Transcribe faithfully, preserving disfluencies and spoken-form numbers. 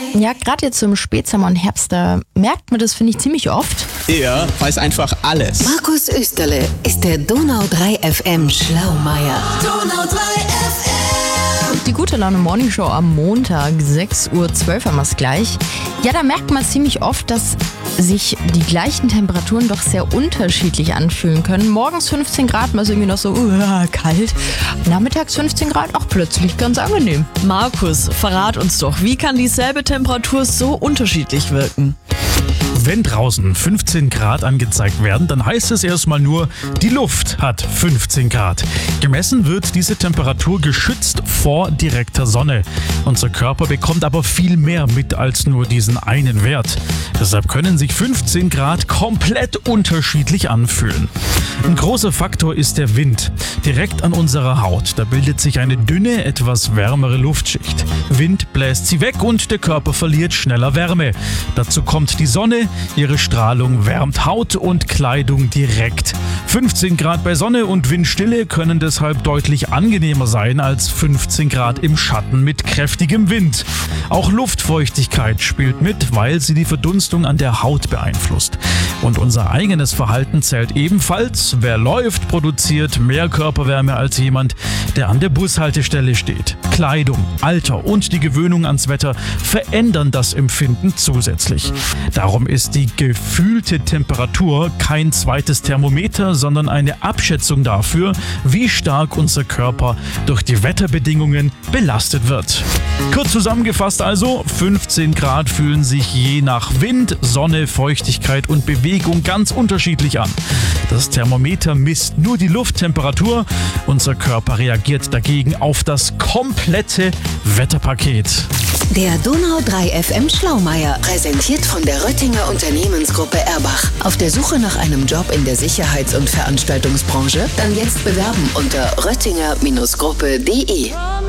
Ja, gerade jetzt so im Spätsommer und Herbst, da merkt man das, finde ich, ziemlich oft. Er weiß einfach alles. Markus Österle ist der Donau drei F M Schlaumeier. Donau drei F M. Die gute Laune Morning Show am Montag, sechs Uhr zwölf haben wir es gleich. Ja, da merkt man ziemlich oft, dass sich die gleichen Temperaturen doch sehr unterschiedlich anfühlen können. Morgens fünfzehn Grad, mal ist irgendwie noch so uh, kalt. Nachmittags fünfzehn Grad, auch plötzlich ganz angenehm. Markus, verrat uns doch, wie kann dieselbe Temperatur so unterschiedlich wirken? Wenn draußen fünfzehn Grad angezeigt werden, dann heißt es erstmal nur, die Luft hat fünfzehn Grad. Gemessen wird diese Temperatur geschützt vor direkter Sonne. Unser Körper bekommt aber viel mehr mit als nur diesen einen Wert. Deshalb können sich fünfzehn Grad komplett unterschiedlich anfühlen. Ein großer Faktor ist der Wind. Direkt an unserer Haut, da bildet sich eine dünne, etwas wärmere Luftschicht. Wind bläst sie weg und der Körper verliert schneller Wärme. Dazu kommt die Sonne, ihre Strahlung wärmt Haut und Kleidung direkt. fünfzehn Grad bei Sonne und Windstille können deshalb deutlich angenehmer sein als fünfzehn Grad im Schatten mit kräftigem Wind. Auch Luftfeuchtigkeit spielt mit, weil sie die Verdunstung an der Haut beeinflusst. Und unser eigenes Verhalten zählt ebenfalls. Wer läuft, produziert mehr Körperwärme als jemand, der an der Bushaltestelle steht. Kleidung, Alter und die Gewöhnung ans Wetter verändern das Empfinden zusätzlich. Darum ist die gefühlte Temperatur kein zweites Thermometer, sondern eine Abschätzung dafür, wie stark unser Körper durch die Wetterbedingungen belastet wird. Kurz zusammengefasst also, fünfzehn Grad fühlen sich je nach Wind, Sonne, Feuchtigkeit und Bewegung ganz unterschiedlich an. Das Thermometer misst nur die Lufttemperatur, unser Körper reagiert dagegen auf das komplette Wetterpaket. Der Donau drei F M Schlaumeier, präsentiert von der Röttinger Unternehmensgruppe Erbach. Auf der Suche nach einem Job in der Sicherheits- und Veranstaltungsbranche? Dann jetzt bewerben unter röttinger Gruppe punkt de.